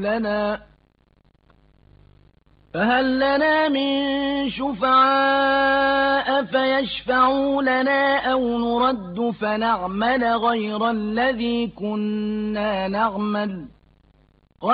لنا من شفعاء فيشفعوا لنا أو نرد فنعمل غير الذي كنا نعمل